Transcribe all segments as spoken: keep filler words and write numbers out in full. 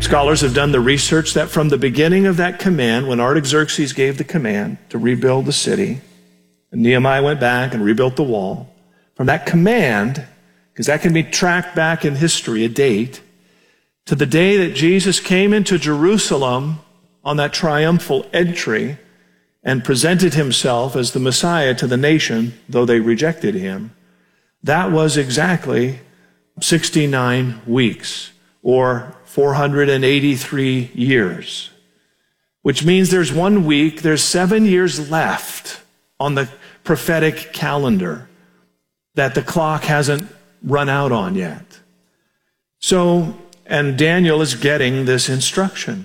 Scholars have done the research that from the beginning of that command, when Artaxerxes gave the command to rebuild the city, and Nehemiah went back and rebuilt the wall, from that command, because that can be tracked back in history, a date, to the day that Jesus came into Jerusalem on that triumphal entry and presented himself as the Messiah to the nation, though they rejected him, that was exactly sixty-nine weeks, or four hundred eighty-three years, which means there's one week, there's seven years left on the prophetic calendar that the clock hasn't run out on yet. So, and Daniel is getting this instruction.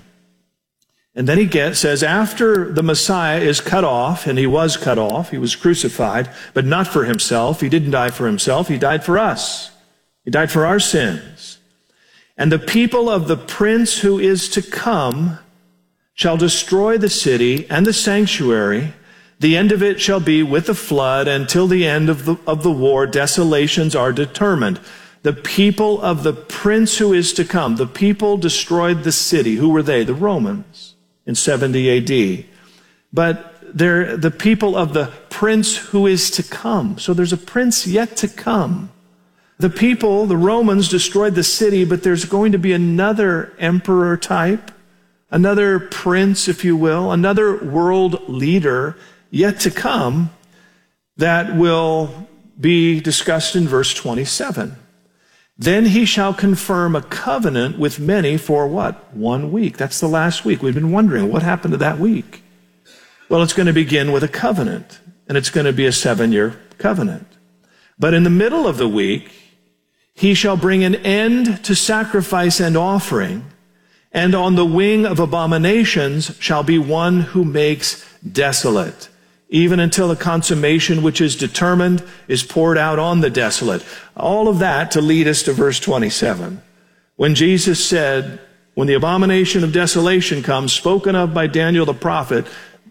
And then he gets, says, after the Messiah is cut off, and he was cut off, he was crucified, but not for himself. He didn't die for himself. He died for us. He died for our sins. And the people of the prince who is to come shall destroy the city and the sanctuary. The end of it shall be with the flood, and till the end of the, of the war, desolations are determined. The people of the prince who is to come, the people destroyed the city. Who were they? The Romans in seventy A D. But they're the people of the prince who is to come. So there's a prince yet to come. The people, the Romans, destroyed the city, but there's going to be another emperor type, another prince, if you will, another world leader yet to come that will be discussed in verse twenty-seven. Then he shall confirm a covenant with many for what? One week. That's the last week. We've been wondering, what happened to that week? Well, it's going to begin with a covenant, and it's going to be a seven-year covenant. But in the middle of the week, he shall bring an end to sacrifice and offering, and on the wing of abominations shall be one who makes desolate, even until the consummation which is determined is poured out on the desolate. All of that to lead us to verse twenty-seven. When Jesus said, when the abomination of desolation comes, spoken of by Daniel the prophet,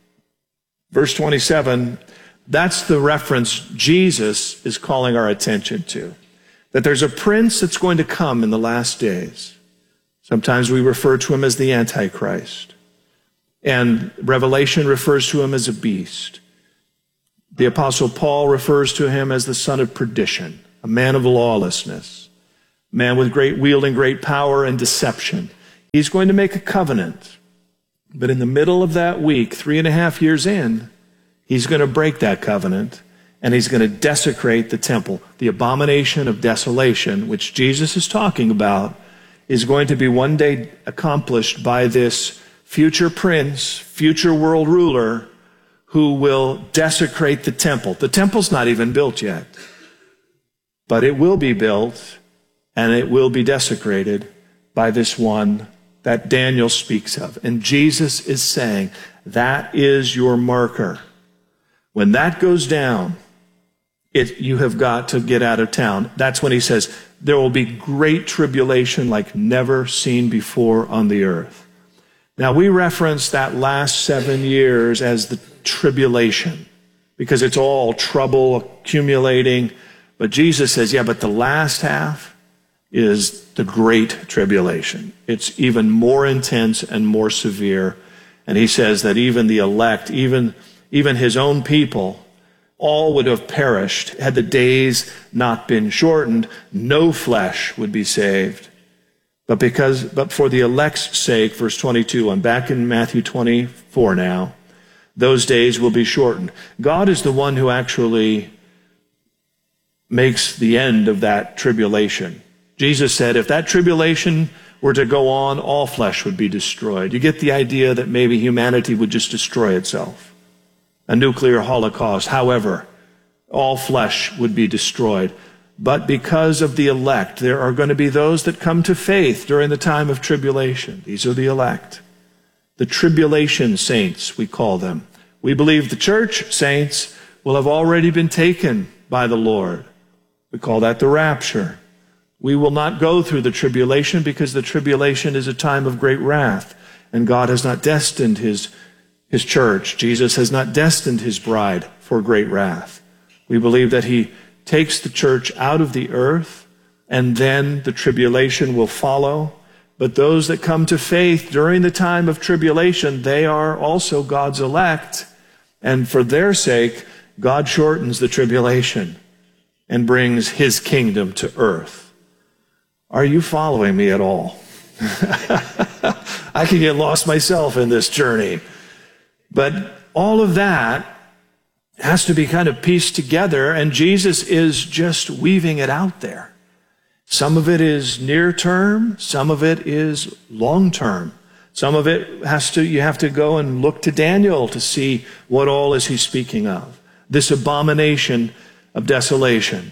verse twenty-seven, that's the reference Jesus is calling our attention to. That there's a prince that's going to come in the last days. Sometimes we refer to him as the Antichrist. And Revelation refers to him as a beast. The Apostle Paul refers to him as the son of perdition, a man of lawlessness, a man with great wielding great power and deception. He's going to make a covenant. But in the middle of that week, three and a half years in, he's going to break that covenant, and he's going to desecrate the temple. The abomination of desolation, which Jesus is talking about, is going to be one day accomplished by this future prince, future world ruler, who will desecrate the temple. The temple's not even built yet, but it will be built, and it will be desecrated by this one that Daniel speaks of. And Jesus is saying, that is your marker. When that goes down, it, you have got to get out of town. That's when he says, there will be great tribulation like never seen before on the earth. Now, we reference that last seven years as the tribulation because it's all trouble accumulating. But Jesus says, yeah, but the last half is the great tribulation. It's even more intense and more severe. And he says that even the elect, even, even his own people, all would have perished had the days not been shortened. No flesh would be saved. But because, but for the elect's sake, verse twenty-two, I'm back in Matthew twenty-four now, those days will be shortened. God is the one who actually makes the end of that tribulation. Jesus said, if that tribulation were to go on, all flesh would be destroyed. You get the idea that maybe humanity would just destroy itself. A nuclear holocaust. However, all flesh would be destroyed. But because of the elect, there are going to be those that come to faith during the time of tribulation. These are the elect. The tribulation saints, we call them. We believe the church saints will have already been taken by the Lord. We call that the rapture. We will not go through the tribulation because the tribulation is a time of great wrath, and God has not destined his, his church. Jesus has not destined his bride for great wrath. We believe that he takes the church out of the earth, and then the tribulation will follow. But those that come to faith during the time of tribulation, they are also God's elect. And for their sake, God shortens the tribulation and brings his kingdom to earth. Are you following me at all? I can get lost myself in this journey. But all of that has to be kind of pieced together, and Jesus is just weaving it out there. Some of it is near term, some of it is long term. Some of it has to, you have to go and look to Daniel to see what all is he speaking of. This abomination of desolation.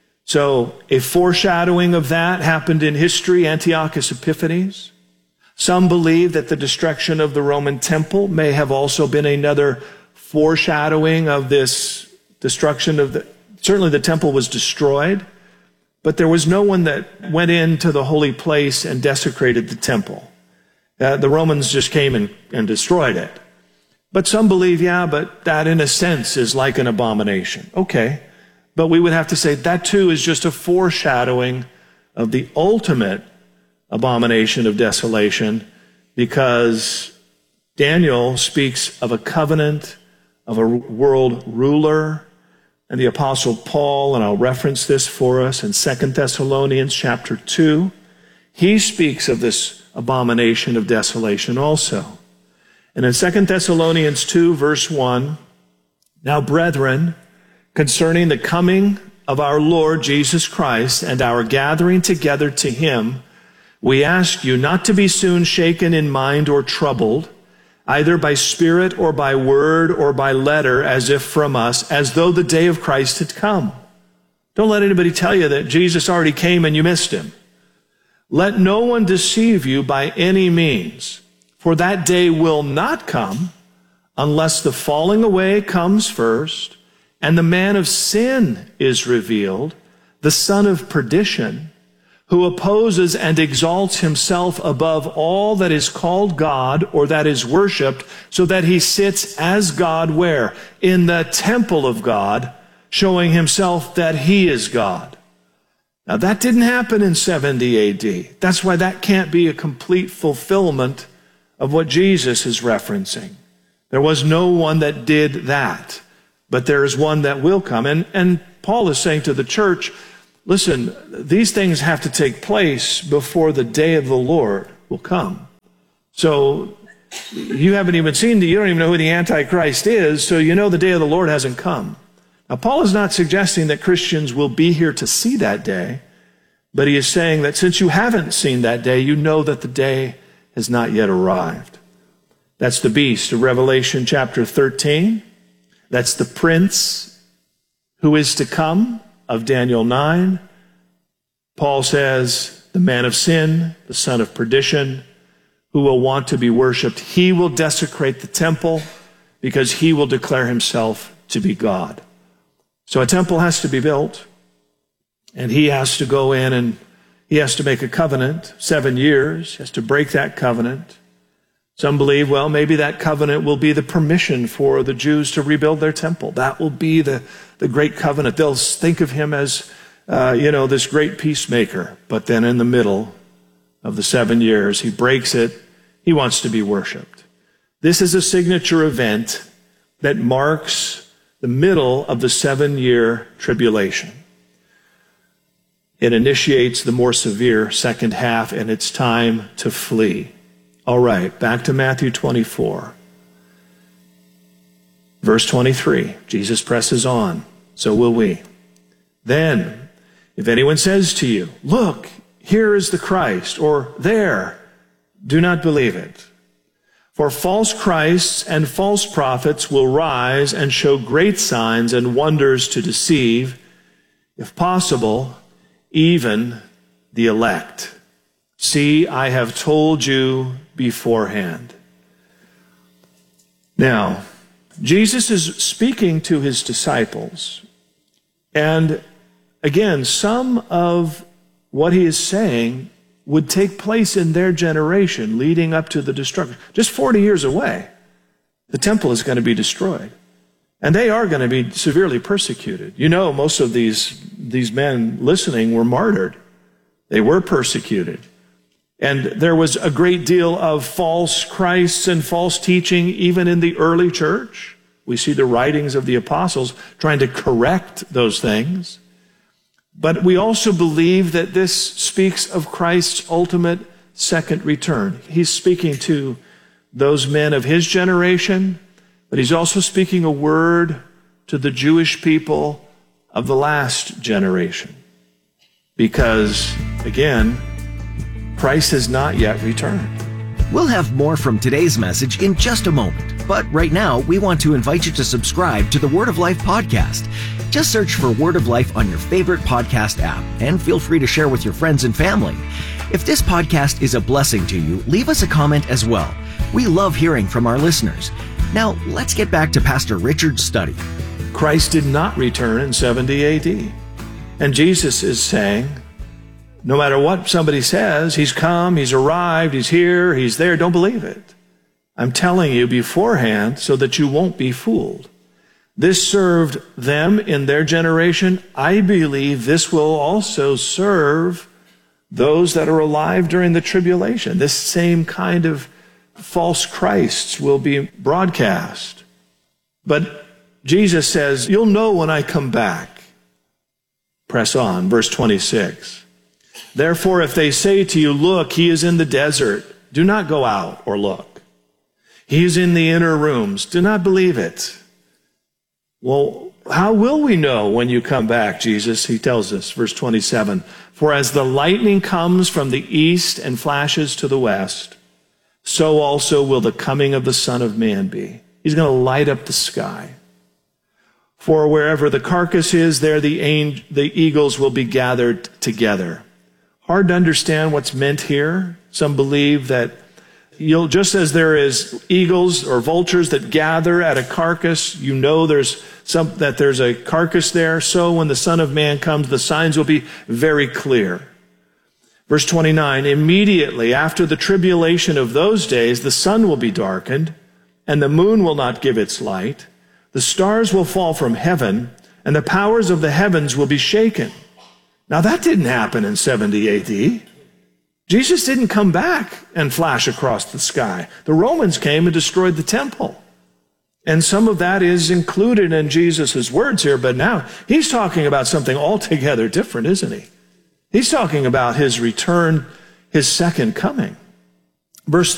So a foreshadowing of that happened in history, Antiochus Epiphanes. Some believe that the destruction of the Roman temple may have also been another foreshadowing of this destruction of the, certainly the temple was destroyed, but there was no one that went into the holy place and desecrated the temple. Uh, the Romans just came and, and destroyed it. But some believe, yeah, but that in a sense is like an abomination. Okay, but we would have to say that too is just a foreshadowing of the ultimate abomination of desolation, because Daniel speaks of a covenant of a world ruler, and the Apostle Paul, and I'll reference this for us in Second Thessalonians chapter two, he speaks of this abomination of desolation also. And in Second Thessalonians two, verse one, now brethren, concerning the coming of our Lord Jesus Christ and our gathering together to him, we ask you not to be soon shaken in mind or troubled, either by spirit or by word or by letter, as if from us, as though the day of Christ had come. Don't let anybody tell you that Jesus already came and you missed him. Let no one deceive you by any means, for that day will not come unless the falling away comes first, and the man of sin is revealed, the son of perdition, who opposes and exalts himself above all that is called God or that is worshipped, so that he sits as God where? In the temple of God, showing himself that he is God. Now that didn't happen in seventy A D. That's why that can't be a complete fulfillment of what Jesus is referencing. There was no one that did that, but there is one that will come. And, and Paul is saying to the church, listen, these things have to take place before the day of the Lord will come. So you haven't even seen, the, you don't even know who the Antichrist is, so you know the day of the Lord hasn't come. Now, Paul is not suggesting that Christians will be here to see that day, but he is saying that since you haven't seen that day, you know that the day has not yet arrived. That's the beast of Revelation chapter thirteen. That's the prince who is to come of Daniel nine. Paul says, the man of sin, the son of perdition, who will want to be worshipped, he will desecrate the temple because he will declare himself to be God. So a temple has to be built, and he has to go in and he has to make a covenant, seven years, he has to break that covenant. Some believe, well, maybe that covenant will be the permission for the Jews to rebuild their temple. That will be the, the great covenant. They'll think of him as, uh, you know, this great peacemaker. But then in the middle of the seven years, he breaks it. He wants to be worshiped. This is a signature event that marks the middle of the seven-year tribulation. It initiates the more severe second half, and it's time to flee. All right, back to Matthew twenty-four. Verse twenty-three, Jesus presses on. So will we. Then, if anyone says to you, look, here is the Christ, or there, do not believe it. For false Christs and false prophets will rise and show great signs and wonders to deceive, if possible, even the elect. See, I have told you beforehand. Now, Jesus is speaking to his disciples, and again, some of what he is saying would take place in their generation leading up to the destruction. Just forty years away, the temple is going to be destroyed, and they are going to be severely persecuted. You know, most of these, these men listening were martyred. They were persecuted. And there was a great deal of false Christs and false teaching even in the early church. We see the writings of the apostles trying to correct those things. But we also believe that this speaks of Christ's ultimate second return. He's speaking to those men of his generation, but he's also speaking a word to the Jewish people of the last generation. Because, again, Christ has not yet returned. We'll have more from today's message in just a moment. But right now, we want to invite you to subscribe to the Word of Life podcast. Just search for Word of Life on your favorite podcast app, and feel free to share with your friends and family. If this podcast is a blessing to you, leave us a comment as well. We love hearing from our listeners. Now, let's get back to Pastor Richard's study. Christ did not return in seventy A D. And Jesus is saying, no matter what somebody says, he's come, he's arrived, he's here, he's there, don't believe it. I'm telling you beforehand so that you won't be fooled. This served them in their generation. I believe this will also serve those that are alive during the tribulation. This same kind of false Christs will be broadcast. But Jesus says, you'll know when I come back. Press on, verse twenty-six. Therefore, if they say to you, look, he is in the desert, do not go out or look. He is in the inner rooms, do not believe it. Well, how will we know when you come back, Jesus? He tells us, verse twenty-seven, for as the lightning comes from the east and flashes to the west, so also will the coming of the Son of Man be. He's going to light up the sky. For wherever the carcass is, there the, angel, the eagles will be gathered together. Hard to understand what's meant here. Some believe that you'll, just as there is eagles or vultures that gather at a carcass, you know there's some, that there's a carcass there. So when the Son of Man comes, the signs will be very clear. Verse twenty-nine, immediately after the tribulation of those days, the sun will be darkened, and the moon will not give its light. The stars will fall from heaven, and the powers of the heavens will be shaken. Now that didn't happen in seventy A D. Jesus didn't come back and flash across the sky. The Romans came and destroyed the temple. And some of that is included in Jesus' words here, but now he's talking about something altogether different, isn't he? He's talking about his return, his second coming. Verse